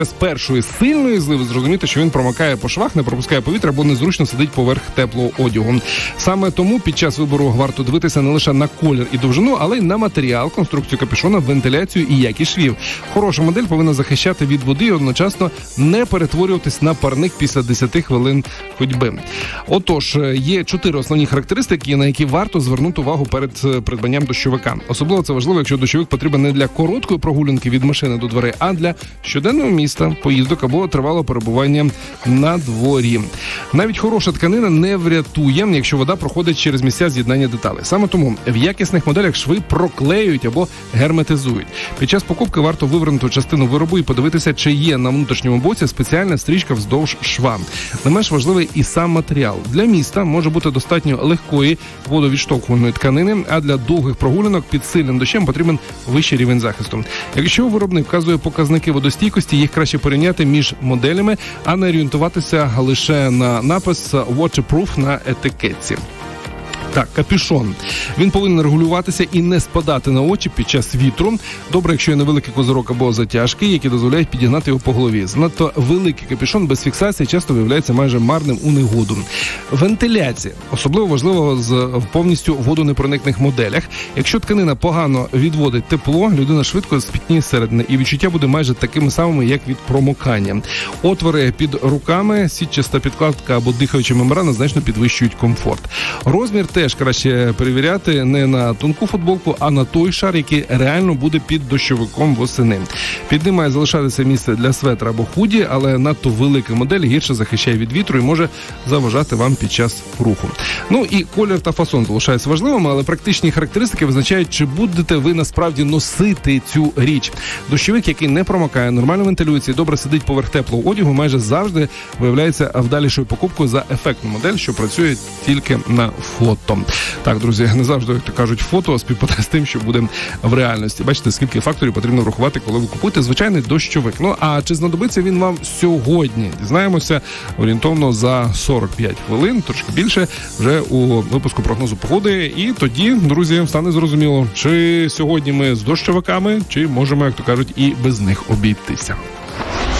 З першої сильної зливи зрозуміти, що він промокає по швах, не пропускає повітря або незручно сидить поверх теплого одягу. Саме тому під час вибору варто дивитися не лише на колір і довжину, але й на матеріал, конструкцію капюшона, вентиляцію і якість швів. Хороша модель повинна захищати від води і одночасно не перетворюватись на парник після 10 хвилин ходьби. Отож, є 4 основні характеристики, на які варто звернути увагу перед придбанням дощовика. Особливо це важливо, якщо дощовик потрібен не для короткої прогулянки від машини до дверей, а для щоденного міста, поїздок або тривалого перебування на дворі. Навіть хороша тканина не врятує, якщо вода проходить через місця з'єднання деталей. Саме тому в якісних моделях шви проклеюють або герметизують. Під час покупки варто вивернути частину виробу і подивитися, чи є на внутрішньому боці спеціальна стрічка вздовж шва. Не менш важливий і сам матеріал. Для міста може бути достатньо легкої водовідштовхувальної тканини, а для довгих прогулянок під сильним дощем потрібен вищий рівень захисту. Якщо виробник вказує показники водостійкості, їх краще порівняти між моделями, а не орієнтуватися лише на напис «Waterproof» на етикетці. Так, капюшон. Він повинен регулюватися і не спадати на очі під час вітру. Добре, якщо є невеликий козирок або затяжки, які дозволяють підігнати його по голові. Занадто великий капюшон без фіксації часто виявляється майже марним у негоду. Вентиляція. Особливо важливо в повністю водонепроникних моделях. Якщо тканина погано відводить тепло, людина швидко спітніє зсередини, і відчуття буде майже такими самими, як від промокання. Отвори під руками, сітчаста підкладка або дихаюча мембрана значно підвищують комфорт. Розмір теж краще перевіряти не на тонку футболку, а на той шар, який реально буде під дощовиком восени. Під ним має залишатися місце для светра або худі, але надто велика модель гірше захищає від вітру і може заважати вам під час руху. Ну і колір та фасон залишаються важливими, але практичні характеристики визначають, чи будете ви насправді носити цю річ. Дощовик, який не промокає, нормально вентилюється і добре сидить поверх теплого одягу, майже завжди виявляється вдалішою покупкою за ефектну модель, що працює тільки на фото. Так, друзі, не завжди, як то кажуть, фото співпадає з тим, що буде в реальності. Бачите, скільки факторів потрібно врахувати, коли ви купуєте звичайний дощовик. Ну, а чи знадобиться він вам сьогодні? Дізнаємося орієнтовно за 45 хвилин, трошки більше, вже у випуску прогнозу погоди. І тоді, друзі, стане зрозуміло, чи сьогодні ми з дощовиками, чи можемо, як то кажуть, і без них обійтися.